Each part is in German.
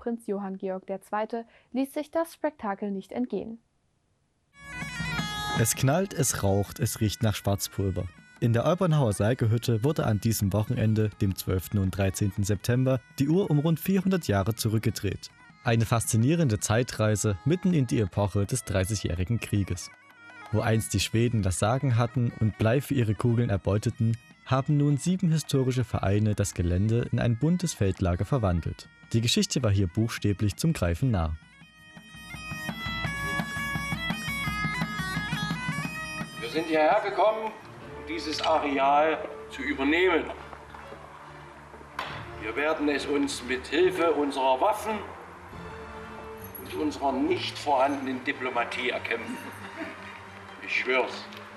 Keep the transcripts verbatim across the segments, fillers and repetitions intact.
Prinz Johann Georg der Zweite ließ sich das Spektakel nicht entgehen. Es knallt, es raucht, es riecht nach Schwarzpulver. In der Olbernhauer Seigerhütte wurde an diesem Wochenende, dem zwölften und dreizehnten September, die Uhr um rund vierhundert Jahre zurückgedreht. Eine faszinierende Zeitreise mitten in die Epoche des Dreißigjährigen Krieges. Wo einst die Schweden das Sagen hatten und Blei für ihre Kugeln erbeuteten, haben nun sieben historische Vereine das Gelände in ein buntes Feldlager verwandelt. Die Geschichte war hier buchstäblich zum Greifen nah. Wir sind hierher gekommen, um dieses Areal zu übernehmen. Wir werden es uns mit Hilfe unserer Waffen und unserer nicht vorhandenen Diplomatie erkämpfen. Ich schwör's.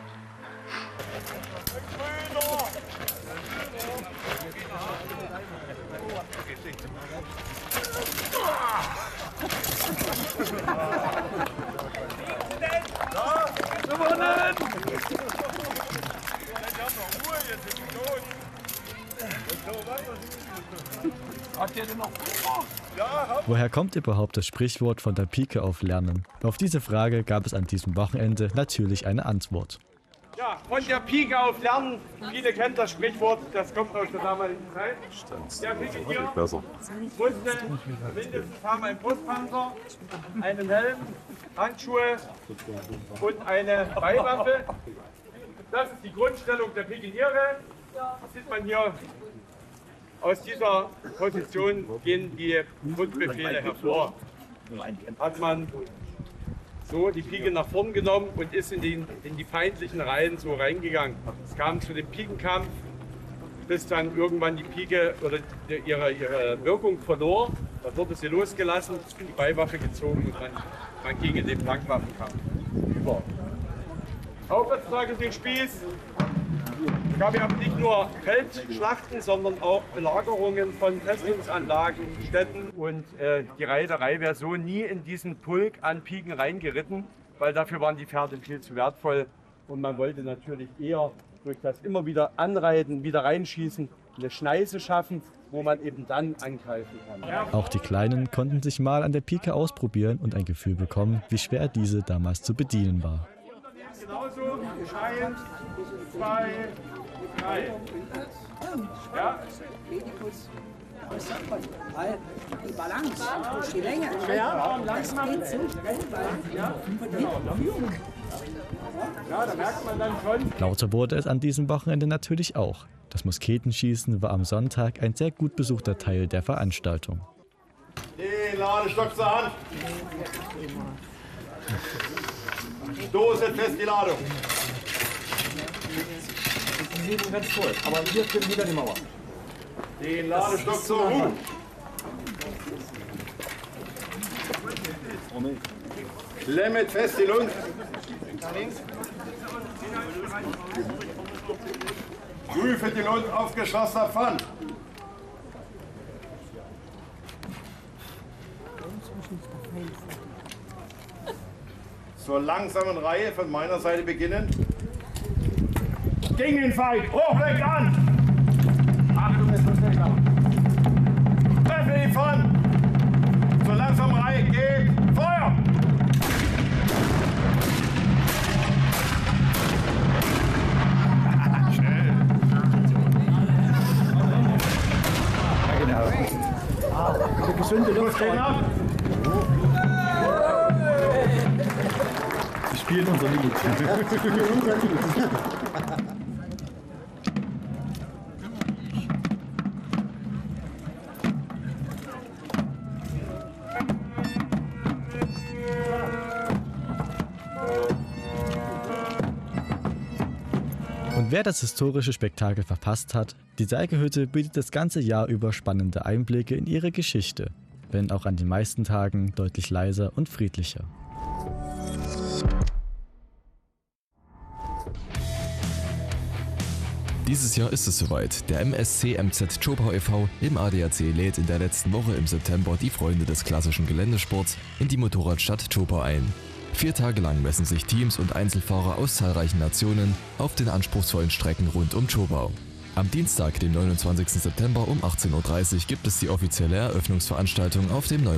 Woher kommt überhaupt das Sprichwort von der Pike auf Lernen? Auf diese Frage gab es an diesem Wochenende natürlich eine Antwort. Ja, von der Pike auf Lernen. Viele kennen das Sprichwort, das kommt aus der damaligen Zeit. Der Pikenier musste mindestens haben einen Brustpanzer, einen Helm, Handschuhe und eine Beiwaffe. Das ist die Grundstellung der Pikeniere. Das sieht man hier. Aus dieser Position gehen die Grundbefehle hervor. Hat man so die Pike nach vorn genommen und ist in, den, in die feindlichen Reihen so reingegangen. Es kam zu dem Pikenkampf, bis dann irgendwann die Pike oder ihre, ihre Wirkung verlor. Da wurde sie losgelassen, die Beiwaffe gezogen und man, man ging in den Flankwaffenkampf über. Hauptsache den Spieß. Es gab ja nicht nur Feldschlachten, sondern auch Belagerungen von Festungsanlagen, Städten. Und äh, die Reiterei wäre so nie in diesen Pulk an Piken reingeritten, weil dafür waren die Pferde viel zu wertvoll. Und man wollte natürlich eher durch das immer wieder Anreiten, wieder reinschießen, eine Schneise schaffen, wo man eben dann angreifen kann. Auch die Kleinen konnten sich mal an der Pike ausprobieren und ein Gefühl bekommen, wie schwer diese damals zu bedienen war. Genauso, eins, zwei, drei. Ja. Die Balance, die Länge, das geht so schnell, ja, da merkt man dann schon. Lauter wurde es an diesem Wochenende natürlich auch. Das Musketenschießen war am Sonntag ein sehr gut besuchter Teil der Veranstaltung. Den Ladestock zur Hand. Stoßet fest die Ladung. Die sind ganz voll, aber hier stimmt wieder die Mauer. Den Ladestock zur Ruhe. Klemmet fest die Lund. Prüfe die Lund auf geschlossener Pfann. Zur langsamen Reihe von meiner Seite beginnen. Gegen den Feind, hochweg an! Achtung, es muss weg an. Treffe die Pfannen! Zur langsamen Reihe geht Feuer! Schnell! Ja, genau. Ah, eine gesunde Luft. Spielt unser Lied. Und wer das historische Spektakel verpasst hat, die Seigerhütte bietet das ganze Jahr über spannende Einblicke in ihre Geschichte, wenn auch an den meisten Tagen deutlich leiser und friedlicher. Dieses Jahr ist es soweit. Der M S C M Z Zschopau e V im A D A C lädt in der letzten Woche im September die Freunde des klassischen Geländesports in die Motorradstadt Zschopau ein. Vier Tage lang messen sich Teams und Einzelfahrer aus zahlreichen Nationen auf den anspruchsvollen Strecken rund um Zschopau. Am Dienstag, dem neunundzwanzigsten September um achtzehn Uhr dreißig gibt es die offizielle Eröffnungsveranstaltung auf dem